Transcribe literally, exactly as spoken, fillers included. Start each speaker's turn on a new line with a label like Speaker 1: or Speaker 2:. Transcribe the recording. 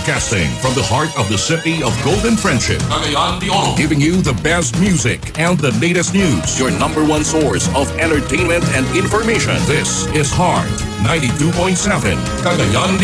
Speaker 1: Broadcasting from the heart of the city of Golden Friendship. Cagayan de Oro. Giving you the best music and the latest news. Your number one source of entertainment and information. This is Heart ninety-two point seven. Cagayan de